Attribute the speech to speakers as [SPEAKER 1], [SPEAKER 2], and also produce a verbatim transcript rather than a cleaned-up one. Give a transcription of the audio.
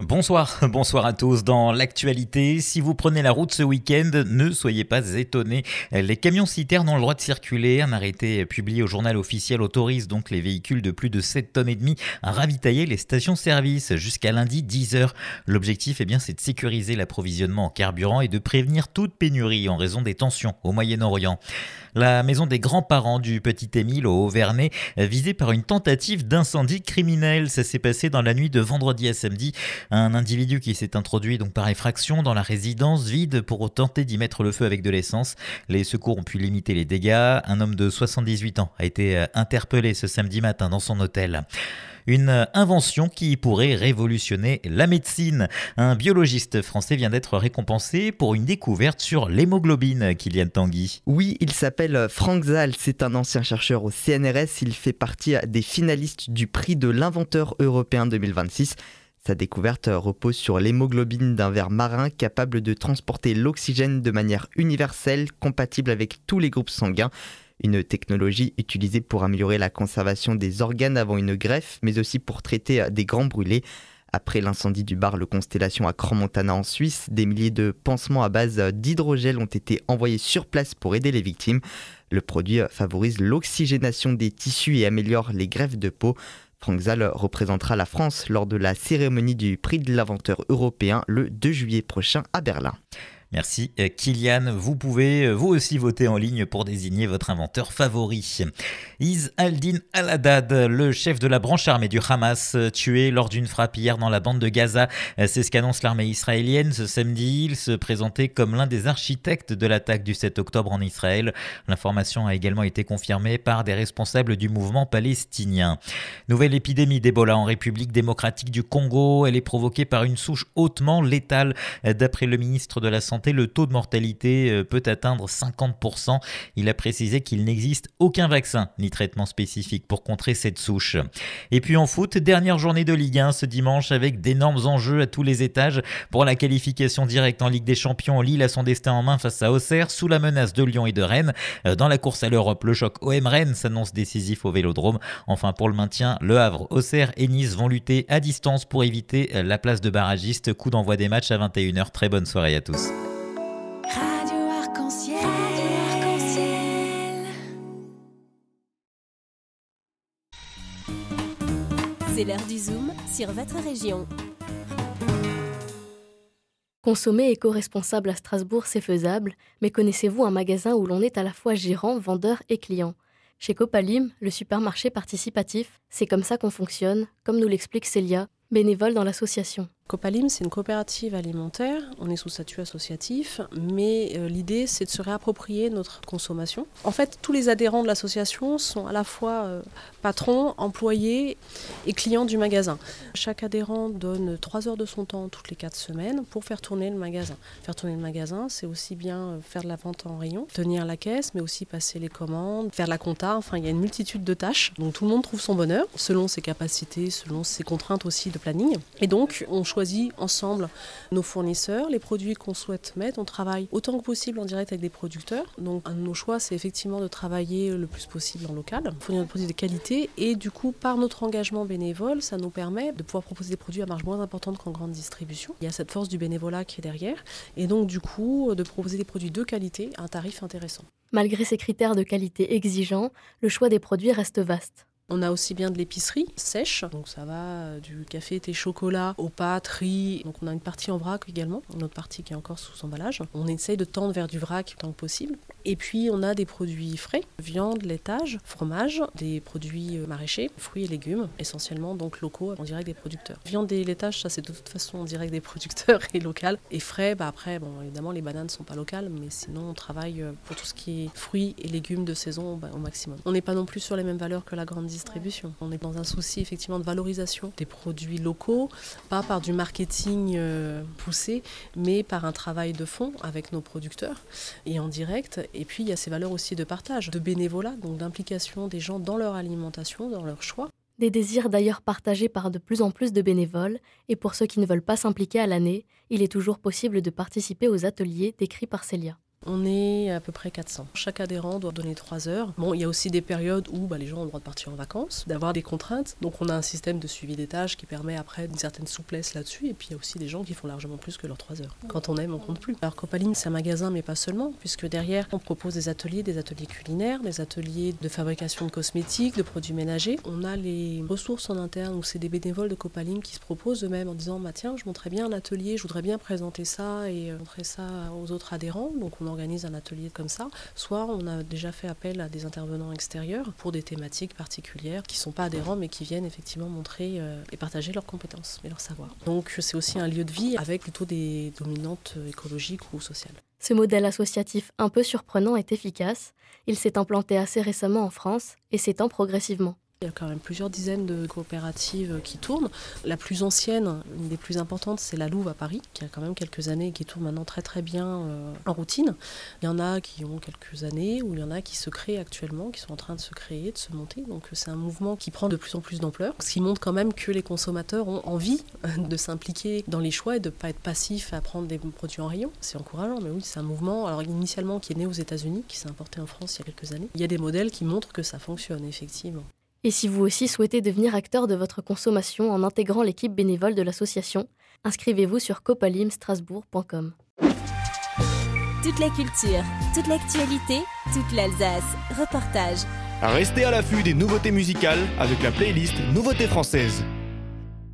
[SPEAKER 1] Bonsoir, bonsoir à tous. Dans l'actualité, si vous prenez la route ce week-end, ne soyez pas étonnés. Les camions-citernes ont le droit de circuler. Un arrêté publié au journal officiel autorise donc les véhicules de plus de sept tonnes et demie à ravitailler les stations-service jusqu'à lundi dix heures. L'objectif, eh bien, c'est de sécuriser l'approvisionnement en carburant et de prévenir toute pénurie en raison des tensions au Moyen-Orient. La maison des grands-parents du petit Émile au Haut-Vernay, visée par une tentative d'incendie criminel. Ça s'est passé dans la nuit de vendredi à samedi. Un individu qui s'est introduit donc par effraction dans la résidence vide pour tenter d'y mettre le feu avec de l'essence. Les secours ont pu limiter les dégâts. Un homme de soixante-dix-huit ans a été interpellé ce samedi matin dans son hôtel. Une invention qui pourrait révolutionner la médecine. Un biologiste français vient d'être récompensé pour une découverte sur l'hémoglobine, Kylian Tanguy.
[SPEAKER 2] Oui, il s'appelle Frank Zahl, c'est un ancien chercheur au C N R S. Il fait partie des finalistes du prix de l'inventeur européen deux mille vingt-six. Sa découverte repose sur l'hémoglobine d'un ver marin capable de transporter l'oxygène de manière universelle, compatible avec tous les groupes sanguins. Une technologie utilisée pour améliorer la conservation des organes avant une greffe, mais aussi pour traiter des grands brûlés. Après l'incendie du bar Le Constellation à Crans-Montana en Suisse, des milliers de pansements à base d'hydrogel ont été envoyés sur place pour aider les victimes. Le produit favorise l'oxygénation des tissus et améliore les greffes de peau. Frank Zahl représentera la France lors de la cérémonie du prix de l'inventeur européen le deux juillet prochain à Berlin.
[SPEAKER 1] Merci Kylian. Vous pouvez vous aussi voter en ligne pour désigner votre inventeur favori. Izz al-Din al-Haddad, le chef de la branche armée du Hamas, tué lors d'une frappe hier dans la bande de Gaza. C'est ce qu'annonce l'armée israélienne ce samedi. Il se présentait comme l'un des architectes de l'attaque du sept octobre en Israël. L'information a également été confirmée par des responsables du mouvement palestinien. Nouvelle épidémie d'Ebola en République démocratique du Congo. Elle est provoquée par une souche hautement létale. D'après le ministre de la Santé, le taux de mortalité peut atteindre cinquante pour cent. Il a précisé qu'il n'existe aucun vaccin ni traitement spécifique pour contrer cette souche. Et puis en foot, dernière journée de Ligue un ce dimanche avec d'énormes enjeux à tous les étages. Pour la qualification directe en Ligue des Champions, Lille a son destin en main face à Auxerre, sous la menace de Lyon et de Rennes. Dans la course à l'Europe, le choc O M-Rennes s'annonce décisif au Vélodrome. Enfin, pour le maintien, Le Havre, Auxerre et Nice vont lutter à distance pour éviter la place de barragiste. Coup d'envoi des matchs à vingt et une heures. Très bonne soirée à tous.
[SPEAKER 3] Radio Arc-en-Ciel. Radio Arc-en-Ciel.
[SPEAKER 4] C'est l'heure du Zoom sur votre région.
[SPEAKER 5] Consommer éco-responsable à Strasbourg, c'est faisable, mais connaissez-vous un magasin où l'on est à la fois gérant, vendeur et client ? Chez Copalim, le supermarché participatif, c'est comme ça qu'on fonctionne, comme nous l'explique Célia, bénévole dans l'association.
[SPEAKER 6] Copalim, c'est une coopérative alimentaire, on est sous statut associatif, mais euh, l'idée c'est de se réapproprier notre consommation. En fait, tous les adhérents de l'association sont à la fois euh, patrons, employés et clients du magasin. Chaque adhérent donne trois heures de son temps toutes les quatre semaines pour faire tourner le magasin. Faire tourner le magasin, c'est aussi bien faire de la vente en rayon, tenir la caisse, mais aussi passer les commandes, faire la compta, enfin il y a une multitude de tâches. Donc tout le monde trouve son bonheur, selon ses capacités, selon ses contraintes aussi de planning. Et donc on choisit ensemble nos fournisseurs, les produits qu'on souhaite mettre. On travaille autant que possible en direct avec des producteurs. Donc un de nos choix, c'est effectivement de travailler le plus possible en local, fournir des produits de qualité et du coup, par notre engagement bénévole, ça nous permet de pouvoir proposer des produits à marge moins importante qu'en grande distribution. Il y a cette force du bénévolat qui est derrière et donc du coup, de proposer des produits de qualité à un tarif intéressant.
[SPEAKER 5] Malgré ces critères de qualité exigeants, le choix des produits reste vaste.
[SPEAKER 6] On a aussi bien de l'épicerie sèche, donc ça va du café, thé, chocolat, aux pâtes, riz. Donc on a une partie en vrac également, une autre partie qui est encore sous emballage. On essaye de tendre vers du vrac tant que possible. Et puis on a des produits frais, viande, laitage, fromage, des produits maraîchers, fruits et légumes, essentiellement donc locaux en direct des producteurs. Viande et laitage, ça c'est de toute façon en direct des producteurs et local. Et frais, bah après, bon évidemment les bananes ne sont pas locales, mais sinon on travaille pour tout ce qui est fruits et légumes de saison bah, au maximum. On n'est pas non plus sur les mêmes valeurs que la grande distribution. On est dans un souci effectivement de valorisation des produits locaux, pas par du marketing euh, poussé, mais par un travail de fond avec nos producteurs et en direct. Et puis il y a ces valeurs aussi de partage, de bénévolat, donc d'implication des gens dans leur alimentation, dans leur choix.
[SPEAKER 5] Des désirs d'ailleurs partagés par de plus en plus de bénévoles, et pour ceux qui ne veulent pas s'impliquer à l'année, il est toujours possible de participer aux ateliers décrits par Célia.
[SPEAKER 6] On est à peu près quatre cents. Chaque adhérent doit donner trois heures. Bon, il y a aussi des périodes où bah, les gens ont le droit de partir en vacances, d'avoir des contraintes. Donc on a un système de suivi des tâches qui permet après une certaine souplesse là-dessus. Et puis il y a aussi des gens qui font largement plus que leurs trois heures. Quand on aime, on compte plus. Alors Copaline, c'est un magasin, mais pas seulement, puisque derrière, on propose des ateliers, des ateliers culinaires, des ateliers de fabrication de cosmétiques, de produits ménagers. On a les ressources en interne où c'est des bénévoles de Copaline qui se proposent eux-mêmes en disant bah, tiens, je montrais bien un atelier, je voudrais bien présenter ça et montrer ça aux autres adhérents. Donc on organise un atelier comme ça. Soit on a déjà fait appel à des intervenants extérieurs pour des thématiques particulières qui ne sont pas adhérents mais qui viennent effectivement montrer euh, et partager leurs compétences et leurs savoirs. Donc c'est aussi un lieu de vie avec plutôt des dominantes écologiques ou sociales.
[SPEAKER 5] Ce modèle associatif un peu surprenant est efficace. Il s'est implanté assez récemment en France et s'étend progressivement.
[SPEAKER 6] Il y a quand même plusieurs dizaines de coopératives qui tournent. La plus ancienne, une des plus importantes, c'est la Louve à Paris, qui a quand même quelques années et qui tourne maintenant très très bien euh, en routine. Il y en a qui ont quelques années, ou il y en a qui se créent actuellement, qui sont en train de se créer, de se monter. Donc c'est un mouvement qui prend de plus en plus d'ampleur, ce qui montre quand même que les consommateurs ont envie de s'impliquer dans les choix et de ne pas être passifs à prendre des produits en rayon. C'est encourageant, mais oui, c'est un mouvement alors initialement qui est né aux États-Unis, qui s'est importé en France il y a quelques années. Il y a des modèles qui montrent que ça fonctionne, effectivement.
[SPEAKER 5] Et si vous aussi souhaitez devenir acteur de votre consommation en intégrant l'équipe bénévole de l'association, inscrivez-vous sur copalim strasbourg point com.
[SPEAKER 4] Toute la culture, toute l'actualité, toute l'Alsace. Reportage.
[SPEAKER 7] Restez à l'affût des nouveautés musicales avec la playlist Nouveautés françaises.